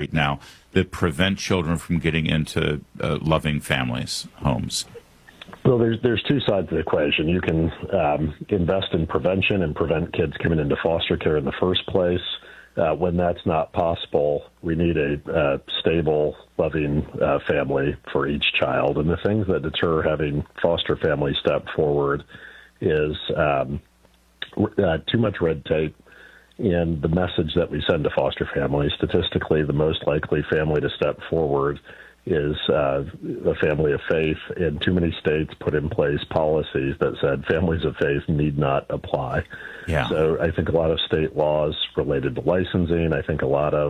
right now that prevent children from getting into loving families, homes? Well, there's two sides of the equation. You can invest in prevention and prevent kids coming into foster care in the first place. When that's not possible, we need a stable, loving family for each child. And the things that deter having foster families step forward is too much red tape and the message that we send to foster families. Statistically, the most likely family to step forward is a family of faith, and too many states put in place policies that said families of faith need not apply. Yeah. So I think a lot of state laws related to licensing, I think a lot of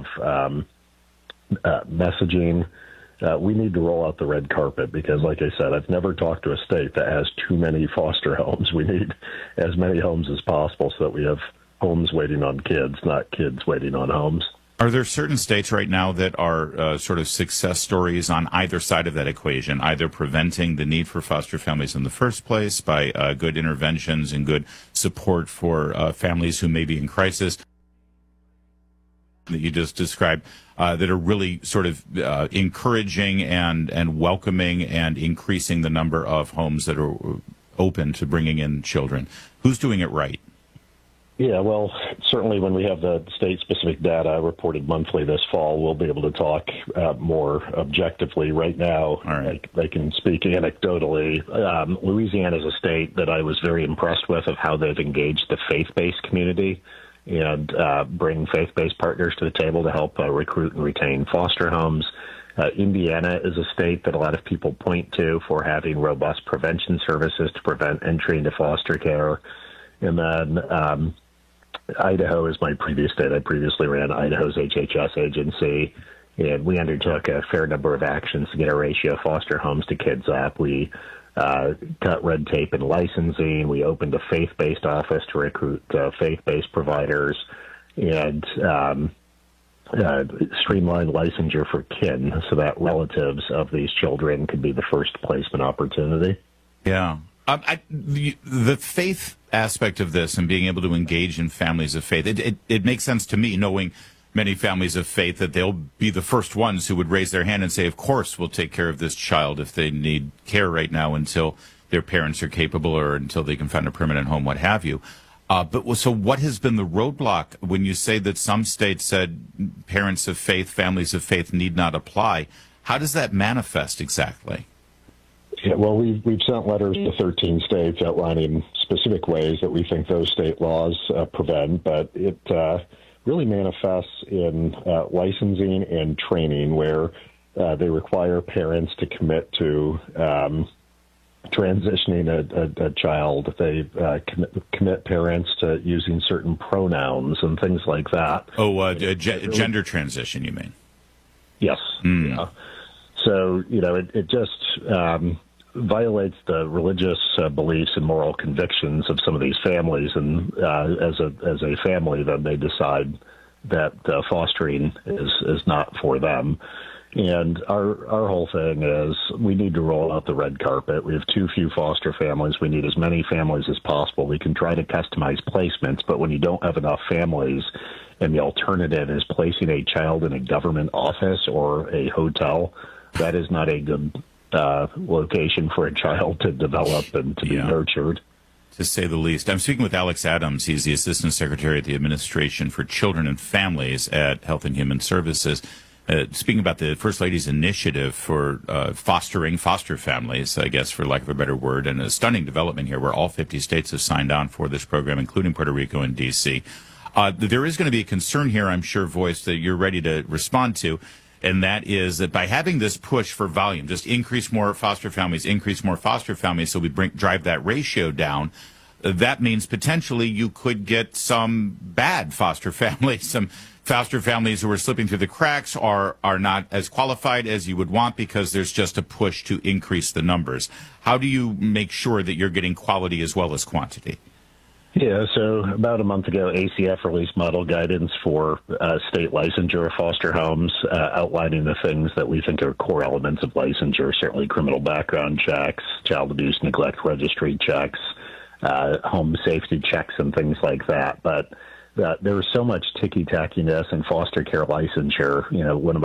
messaging, we need to roll out the red carpet because, like I said, I've never talked to a state that has too many foster homes. We need as many homes as possible so that we have homes waiting on kids, not kids waiting on homes. Are there certain states right now that are sort of success stories on either side of that equation, either preventing the need for foster families in the first place by good interventions and good support for families who may be in crisis that you just described, that are really sort of encouraging and welcoming and increasing the number of homes that are open to bringing in children? Who's doing it right? Yeah, well, certainly when we have the state-specific data reported monthly this fall, we'll be able to talk more objectively. Right now, right. I can speak anecdotally. Louisiana is a state that I was very impressed with of how they've engaged the faith-based community and bring faith-based partners to the table to help recruit and retain foster homes. Indiana is a state that a lot of people point to for having robust prevention services to prevent entry into foster care. And then Idaho is my previous state. I previously ran Idaho's HHS agency, and we undertook a fair number of actions to get our ratio of foster homes to kids up. We cut red tape in licensing. We opened a faith-based office to recruit faith-based providers, and streamlined licensure for kin so that relatives of these children could be the first placement opportunity. Yeah. The faith aspect of this and being able to engage in families of faith, it makes sense to me, knowing many families of faith, that they'll be the first ones who would raise their hand and say, of course, we'll take care of this child if they need care right now until their parents are capable or until they can find a permanent home, what have you. So what has been the roadblock when you say that some states said parents of faith, families of faith need not apply? How does that manifest exactly? Yeah, well, we've sent letters to 13 states outlining specific ways that we think those state laws prevent, but it really manifests in licensing and training, where they require parents to commit to transitioning a child. They commit parents to using certain pronouns and things like that. Oh, gender transition, you mean? Yes. Mm. Yeah. So, it just violates the religious beliefs and moral convictions of some of these families, and as a family, then they decide that fostering is not for them. And our whole thing is we need to roll out the red carpet. We have too few foster families. We need as many families as possible. We can try to customize placements, but when you don't have enough families and the alternative is placing a child in a government office or a hotel, that is not a good location for a child to develop and to be nurtured. To say the least. I'm speaking with Alex Adams. He's the Assistant Secretary at the Administration for Children and Families at Health and Human Services. Speaking about the First Lady's initiative for fostering foster families, I guess, for lack of a better word, and a stunning development here where all 50 states have signed on for this program, including Puerto Rico and D.C. There is going to be a concern here, I'm sure, voiced, that you're ready to respond to, and that is that by having this push for volume, just increase more foster families, so we drive that ratio down, that means potentially you could get some bad foster families, some foster families who are slipping through the cracks are not as qualified as you would want because there's just a push to increase the numbers. How do you make sure that you're getting quality as well as quantity? Yeah, so about a month ago, ACF released model guidance for state licensure of foster homes, outlining the things that we think are core elements of licensure, certainly criminal background checks, child abuse neglect registry checks, home safety checks, and things like that. But there was so much ticky-tackiness in foster care licensure. One of